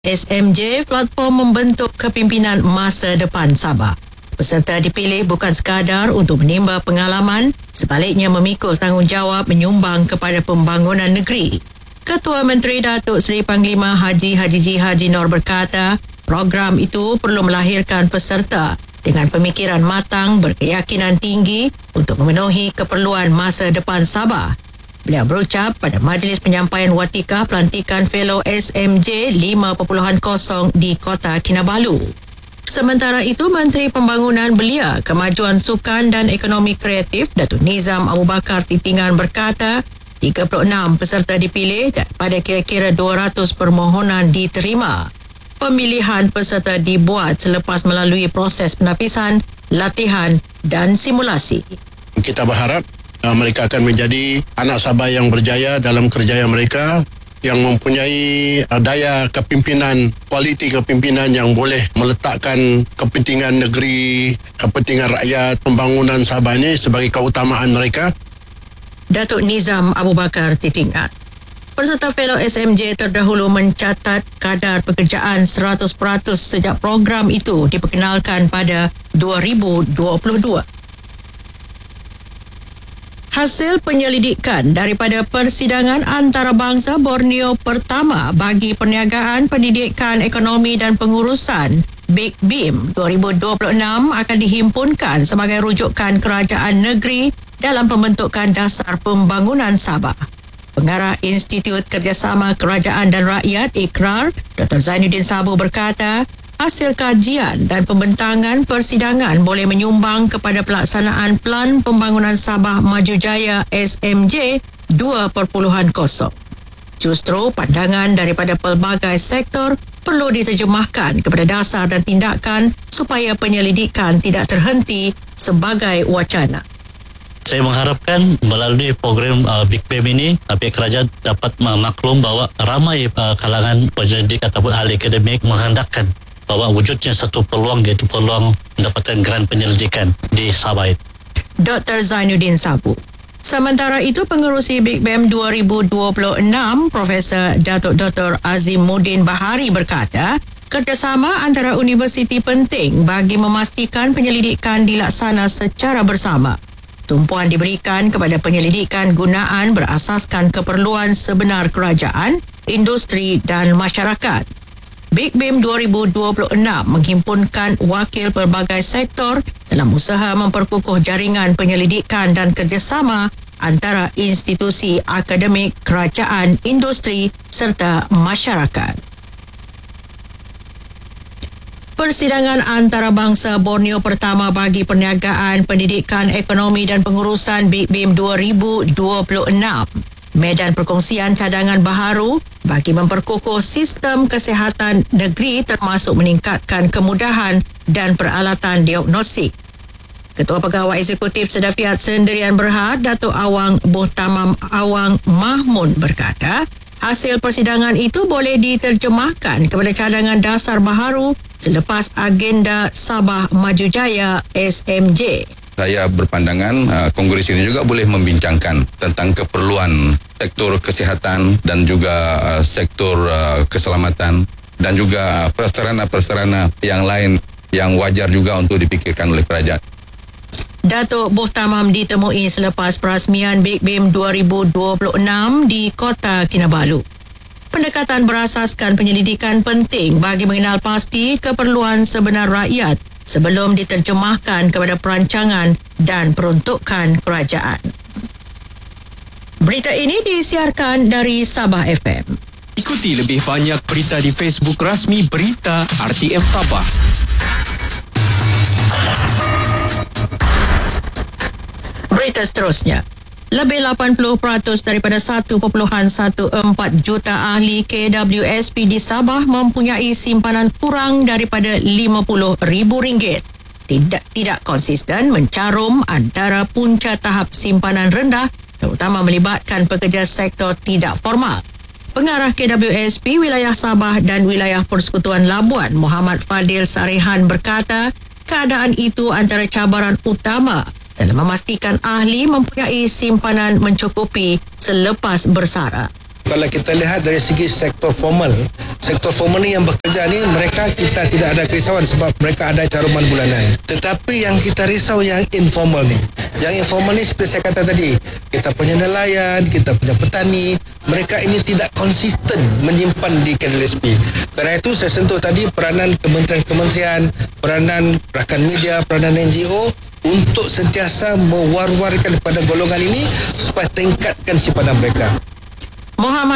SMJ platform membentuk kepimpinan masa depan Sabah. Peserta dipilih bukan sekadar untuk menimba pengalaman, sebaliknya memikul tanggungjawab menyumbang kepada pembangunan negeri. Ketua Menteri Datuk Seri Panglima Haji Haji Nur berkata, program itu perlu melahirkan peserta dengan pemikiran matang, berkeyakinan tinggi untuk memenuhi keperluan masa depan Sabah. Beliau berucap pada Majlis Penyampaian Watika Pelantikan Fellow SMJ 5.0 di Kota Kinabalu. Sementara itu, Menteri Pembangunan Belia, Kemajuan Sukan dan Ekonomi Kreatif Datuk Nizam Abu Bakar Titingan berkata, 36 peserta dipilih dan pada kira-kira 200 permohonan diterima. Pemilihan peserta dibuat selepas melalui proses penapisan, latihan dan simulasi. Kita berharap mereka akan menjadi anak Sabah yang berjaya dalam kerjaya mereka, yang mempunyai daya kepimpinan, kualiti kepimpinan yang boleh meletakkan kepentingan negeri, kepentingan rakyat, pembangunan Sabah ini sebagai keutamaan mereka. Datuk Nizam Abu Bakar Titingan. Peserta Fellow SMJ terdahulu mencatat kadar pekerjaan 100% sejak program itu diperkenalkan pada 2022. Hasil penyelidikan daripada persidangan antarabangsa Borneo pertama bagi perniagaan pendidikan ekonomi dan pengurusan Big BIM 2026 akan dihimpunkan sebagai rujukan kerajaan negeri dalam pembentukan dasar pembangunan Sabah. Pengarah Institut Kerjasama Kerajaan dan Rakyat IKRAR, Dr. Zainuddin Sabu berkata, hasil kajian dan pembentangan persidangan boleh menyumbang kepada pelaksanaan Pelan Pembangunan Sabah Maju Jaya SMJ 2.0. Justru pandangan daripada pelbagai sektor perlu diterjemahkan kepada dasar dan tindakan supaya penyelidikan tidak terhenti sebagai wacana. Saya mengharapkan melalui program Big BIM ini, pihak kerajaan dapat memaklum bahawa ramai kalangan penyelidik ataupun ahli akademik menghendakkan bahawa wujudnya satu peluang, iaitu peluang mendapatkan grant penyelidikan di Sabah. Dr. Zainuddin Sabu. Sementara itu, pengerusi Big BIM 2026, Profesor Datuk Dr. Azimuddin Bahari berkata, kerjasama antara universiti penting bagi memastikan penyelidikan dilaksana secara bersama. Tumpuan diberikan kepada penyelidikan gunaan berasaskan keperluan sebenar kerajaan, industri dan masyarakat. Big BIM 2026 menghimpunkan wakil pelbagai sektor dalam usaha memperkukuh jaringan penyelidikan dan kerjasama antara institusi akademik, kerajaan, industri serta masyarakat. Persidangan antarabangsa Borneo pertama bagi perniagaan, pendidikan, ekonomi dan pengurusan Big BIM 2026. Medan perkongsian cadangan baharu bagi memperkukuh sistem kesihatan negeri termasuk meningkatkan kemudahan dan peralatan diagnostik. Ketua Pegawai Eksekutif Sedafiat Sendirian Berhad, Datuk Awang Bohtamam Awang Mahmud berkata, hasil persidangan itu boleh diterjemahkan kepada cadangan dasar baharu selepas agenda Sabah Maju Jaya SMJ. Saya berpandangan kongres ini juga boleh membincangkan tentang keperluan sektor kesihatan dan juga sektor keselamatan dan juga prasarana-prasarana yang lain yang wajar juga untuk dipikirkan oleh kerajaan. Datuk Bohtamam ditemui selepas perasmian Big BIM 2026 di Kota Kinabalu. Pendekatan berasaskan penyelidikan penting bagi mengenal pasti keperluan sebenar rakyat sebelum diterjemahkan kepada perancangan dan peruntukan kerajaan. Berita ini disiarkan dari Sabah FM. Ikuti lebih banyak berita di Facebook rasmi Berita RTM Sabah. Berita seterusnya. Lebih 80% daripada 1.14 juta ahli KWSP di Sabah mempunyai simpanan kurang daripada RM50,000. Tidak konsisten mencarum antara punca tahap simpanan rendah terutama melibatkan pekerja sektor tidak formal. Pengarah KWSP Wilayah Sabah dan Wilayah Persekutuan Labuan Muhammad Fadil Sarihan berkata, keadaan itu antara cabaran utama dalam memastikan ahli mempunyai simpanan mencukupi selepas bersara. Kalau kita lihat dari segi sektor formal ni yang bekerja ni, mereka kita tidak ada kerisauan sebab mereka ada caruman bulanan. Tetapi yang kita risau yang informal ni. Yang informal ni seperti saya kata tadi, kita punya nelayan, kita punya petani, mereka ini tidak konsisten menyimpan di KDLSP. Kerana itu saya sentuh tadi peranan kementerian-kementerian, peranan rakan media, peranan NGO untuk sentiasa mewar-warkan kepada golongan ini supaya tingkatkan simpanan mereka. Muhammad